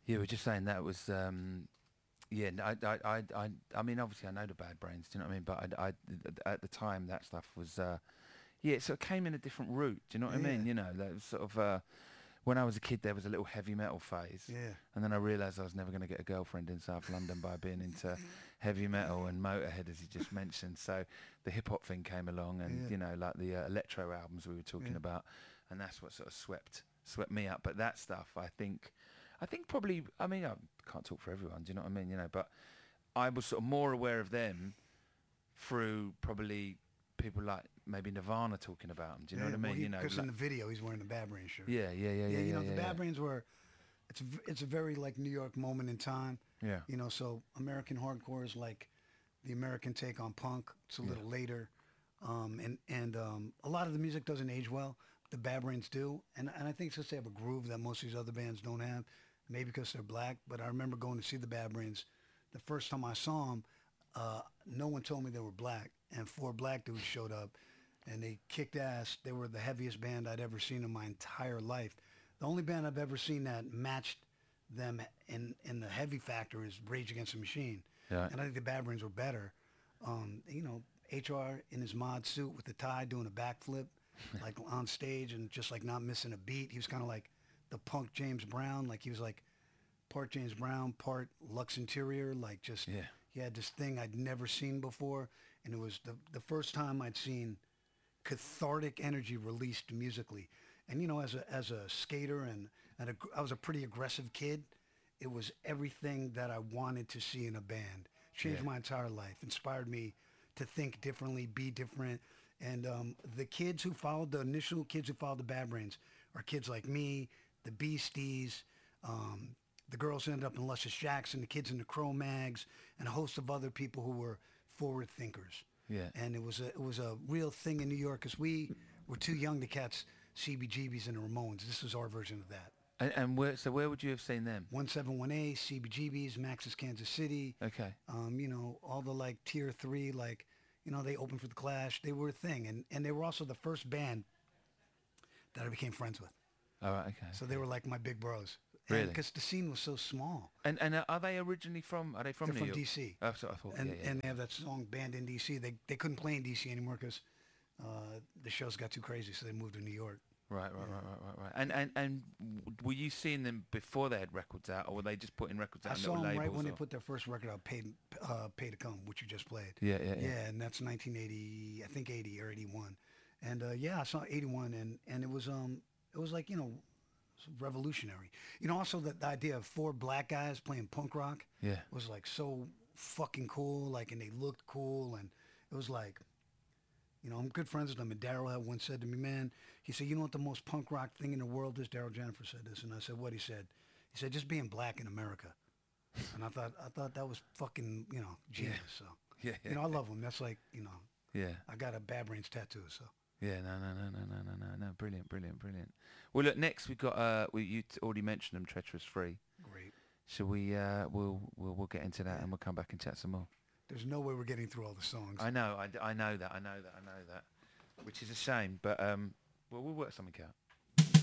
Yeah, we're just saying that was. Yeah, no, I mean, obviously, I know the Bad Brains. Do you know what I mean? But at the time, that stuff was. Yeah, it sort of came in a different route. Do you know what I Yeah, mean? You know, that was sort of. When I was a kid, there was a little heavy metal phase, yeah, and then I realised I was never going to get a girlfriend in South London by being into heavy metal and Motorhead, as you just mentioned. So the hip hop thing came along, and yeah, you know, like the electro albums we were talking yeah. about, and that's what sort of swept me up. But that stuff, I think probably, I mean, I can't talk for everyone. Do you know what I mean? You know, but I was sort of more aware of them through probably people like maybe Nirvana talking about them. Do you know Yeah, what I well, mean? You know, because in like the video he's wearing the Bad Brains shirt. yeah, yeah, yeah, Yeah, yeah, yeah, the yeah, Bad Brains were. It's a very like New York moment in time. yeah, So American hardcore is like the American take on punk. It's a yeah, little later, and a lot of the music doesn't age well. The Bad Brains do, and I think it's because they have a groove that most of these other bands don't have. Maybe because they're black, but I remember going to see the Bad Brains. The first time I saw them, no one told me they were black, and four black dudes showed up, and they kicked ass. They were the heaviest band I'd ever seen in my entire life. The only band I've ever seen that matched them in the heavy factor is Rage Against the Machine, yeah, and I think the Bad Brains were better. HR in his mod suit with the tie doing a backflip, like on stage and just like not missing a beat. He was kind of like the punk James Brown, like he was like part James Brown, part Lux Interior, like just yeah, he had this thing I'd never seen before, and it was the first time I'd seen cathartic energy released musically. And as a skater and I was a pretty aggressive kid. It was everything that I wanted to see in a band. yeah, Changed my entire life. Inspired me to think differently, be different. And the initial kids who followed the Bad Brains are kids like me, the Beasties, um, the girls who ended up in Luscious Jackson, the kids in the Cro-Mags, and a host of other people who were forward thinkers. yeah. And it was a real thing in New York because we were too young to catch CBGBs and the Ramones. This was our version of that. And where would you have seen them? 171A, CBGBs, Max's Kansas City, Okay. all the like tier three, like, they opened for the Clash. They were a thing. And they were also the first band that I became friends with. All right. Okay. So Okay. they were like my big bros. And Really? because the scene was so small. And are they originally from? Are they from They're New from York? D.C. Oh, so I thought. Yeah, And, yeah. and they have that song Band in D.C. They couldn't play in D.C. anymore because the shows got too crazy, so they moved to New York. Right, right, Yeah. right, right, right, right. And were you seeing them before they had records out, or were they just putting records I out on saw little them right labels? when they Or? put their first record out, Pay to Come, which you just played. Yeah, yeah, yeah. Yeah, and that's 1980, I think 80 or 81. And yeah, I saw 81, and it was like revolutionary. Also the idea of four black guys playing punk rock Yeah. was like so fucking cool. Like, and they looked cool, and it was like, I'm good friends with them. And Daryl had once said to me, man, he said, you know what the most punk rock thing in the world is? Daryl Jennifer said this, and I said, what? He said, just being black in America. And I thought that was fucking, Yeah. genius. So, Yeah, yeah, I love him. That's like, yeah. I got a Bad Brains tattoo. So, Yeah, no, no, no, no, no, no, no, no. Brilliant, brilliant, brilliant. Well, look, next we've got already mentioned them, Treacherous Free. great. Shall we? We'll get into that, Yeah. and we'll come back and chat some more. There's no way we're getting through all the songs. I know that, I know that, I know that. Which is a shame, but we'll work something out.